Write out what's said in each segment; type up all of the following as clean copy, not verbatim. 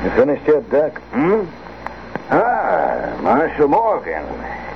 You finished yet, Doc? Marshal Morgan.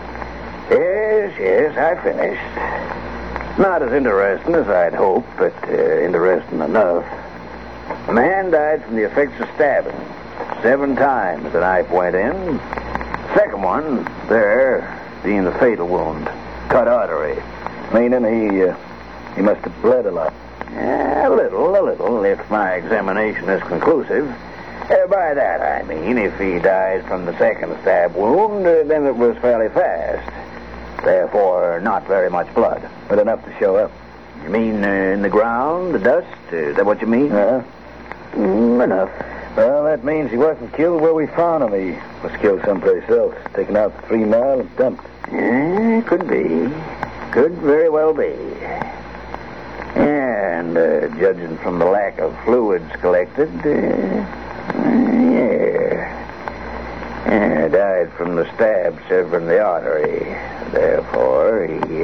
Yes, I finished. Not as interesting as I'd hoped, but interesting enough. A man died from the effects of stabbing. 7 times the knife went in. Second one, being the fatal wound. Cut artery. Meaning he must have bled a lot. A little, if my examination is conclusive. By that, I mean, if he died from the second stab wound, then it was fairly fast. Therefore, not very much blood. But enough to show up. You mean in the ground, the dust? Is that what you mean? Enough. Well, that means he wasn't killed where we found him. He was killed someplace else. Taken out the 3 Mile and dumped. Could be. Could very well be. And judging from the lack of fluids collected, died from the stab severing the artery. Therefore,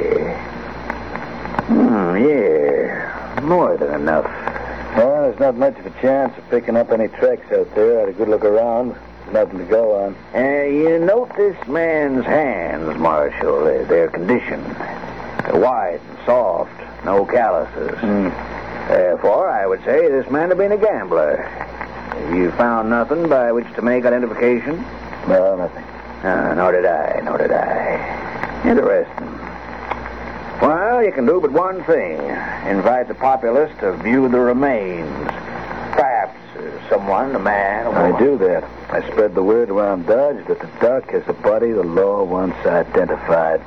more than enough. Well, there's not much of a chance of picking up any tracks out there. I had a good look around. There's nothing to go on. You note this man's hands, Marshal, their condition. They're white and soft, no calluses. Therefore, I would say this man had been a gambler. Have you found nothing by which to make identification? No, nothing. Nor did I. Interesting. Well, you can do but one thing. Invite the populace to view the remains. Perhaps someone, a man, or woman. I do that. I spread the word around Dodge that the Doc has a body the law wants identified.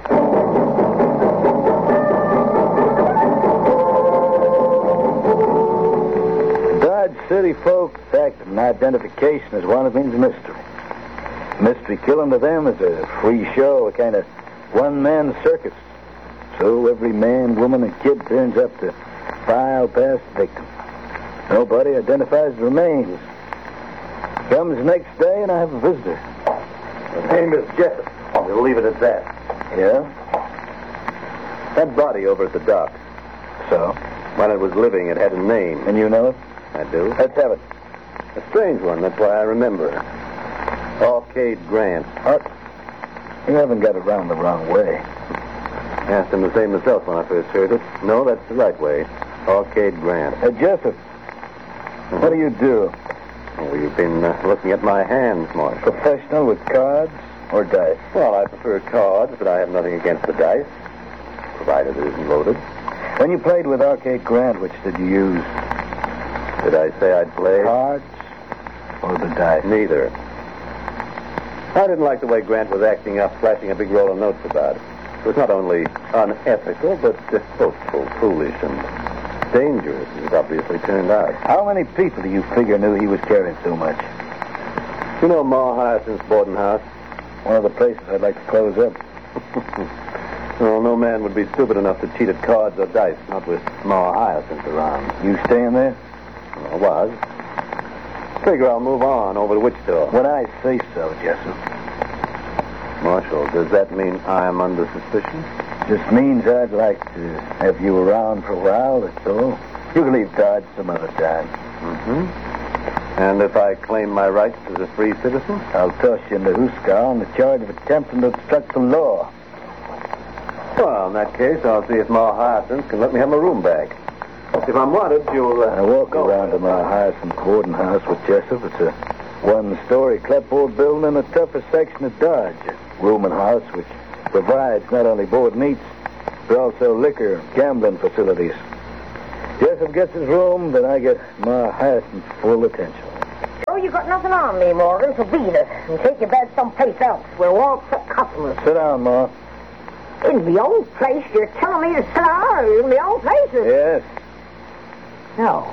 Dodge City folk fact an identification is one that means mystery. Mystery killing to them is a free show, a kind of one-man circus. So every man, woman, and kid turns up to file past the victim. Nobody identifies the remains. Comes the next day, and I have a visitor. His name is Jessup. We'll leave it at that. Yeah? That body over at the dock. So? When it was living, it had a name. And you know it? I do. Let's have it. A strange one. That's why I remember it. Arcade Grant. What? You haven't got it round the wrong way. Asked him the same myself when I first heard it. No, that's the right way. Arcade Grant. Jessup, what do you do? Oh, you've been looking at my hands, Marshal. Professional with cards or dice? Well, I prefer cards, but I have nothing against the dice, provided it isn't loaded. When you played with Arcade Grant, which did you use? Did I say I'd play? Cards or the dice? Neither. I didn't like the way Grant was acting up, flashing a big roll of notes about it. It was not only unethical, but boastful, foolish, and dangerous, as it obviously turned out. How many people do you figure knew he was carrying so much? You know Ma Hyacinth's boarding house? One of the places I'd like to close up. Well, no man would be stupid enough to cheat at cards or dice, not with Ma Hyacinth around. You staying there? I was. Figure I'll move on over to Wichita. When I say so, Jessup. Marshal, does that mean I am under suspicion? Just means I'd like to have you around for a while, that's all. You can leave Dodge some other time. And if I claim my rights as a free citizen? I'll toss you into Huskar on the charge of attempting to obstruct the law. Well, in that case, I'll see if Ma Hyacinth can let me have my room back. If I'm wanted, you'll... I walk around to my Hyacinth boarding house with Jessup. It's a one-story clapboard building in the toughest section of Dodge. A rooming house which provides not only board and eats, but also liquor and gambling facilities. Jessup gets his room, then I get my Hyacinth's full attention. Oh, you got nothing on me, Morgan, so beat it and take your bed someplace else. We're all set customers. Sit down, Ma. In the old place? You're telling me to sit down in the old places? Yes. No.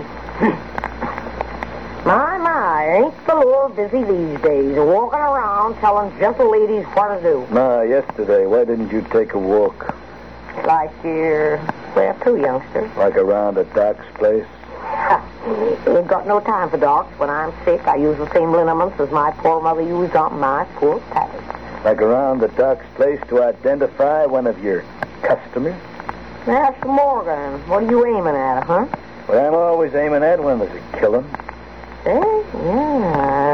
My, ain't the Lord busy these days, walking around telling gentle ladies what to do. Ma, yesterday, why didn't you take a walk? Like you're, where to, youngster? Like around at Doc's place? Ain't got no time for dogs. When I'm sick, I use the same liniments as my poor mother used on my poor Patty. Like around the Doc's place to identify one of your customers? Master Morgan, what are you aiming at, huh? Well, I'm always aiming at when there's a killing. Eh? Yeah,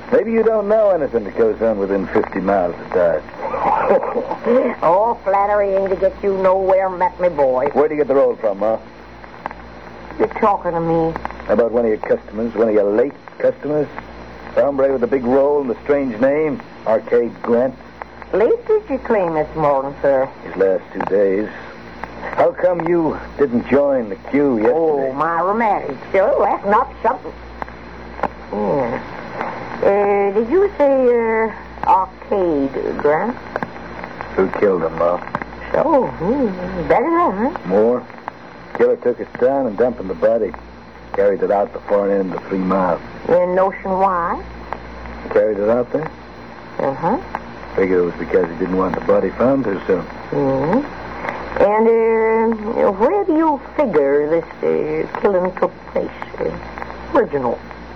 Maybe you don't know anything that goes on within 50 miles of Dodge. Oh, flattery ain't to get you nowhere, met me, boy. Where'd you get the roll from, Ma? You're talking to me. About one of your customers, one of your late customers? The hombre with the big roll and the strange name, Arcade Grant. Late did you claim this morning, sir? His last 2 days. How come you didn't join the queue yesterday? Oh, my rheumatic, sir. That's not something. Yeah. Did you say, Arcade Grant? Who killed him, Ma? So, better than, huh? More. Killer took his time and dumping the body. Carried it out the far end of 3 miles. Any notion why? Carried it out there? Uh-huh. Figured it was because he didn't want the body found too soon. Mm-hmm. And, where do you figure this, killing took place? Original.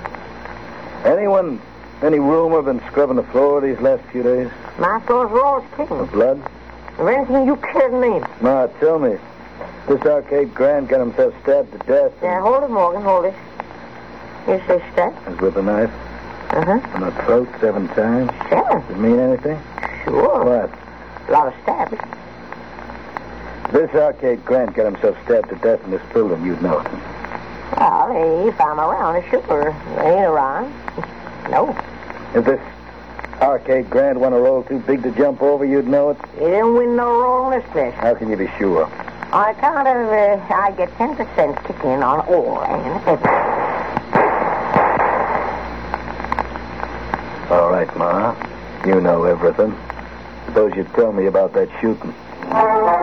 Any rumor been scrubbing the floor these last few days? My floors were always The clean. blood? Or anything you care to name. Ma, tell me. This Arcade Grant got himself stabbed to death. Yeah, hold it, Morgan, hold it. You say step? And with a knife Uh-huh. in the throat 7 times. 7? Does it mean anything? Sure. What? A lot of stabs. This Arcade Grant got himself stabbed to death in this building. You'd know it. Well, if I'm around, sure. Ain't around. No. If this Arcade Grant won a roll too big to jump over, you'd know it. He didn't win no roll in this place. How can you be sure? On account of, I get 10% kick in on all and everything. All right, Ma. You know everything. Suppose you'd tell me about that shooting.